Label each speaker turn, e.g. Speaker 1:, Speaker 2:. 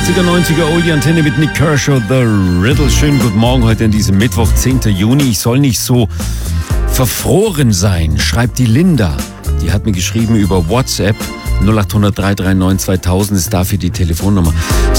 Speaker 1: 80er, 90er, oh, die Antenne mit Nik Kershaw, The Riddle. Schönen guten Morgen heute an diesem Mittwoch, 10. Juni. Ich soll nicht so verfroren sein, schreibt die Linda. Die hat mir geschrieben über WhatsApp. 0800 339 2000 ist dafür die Telefonnummer.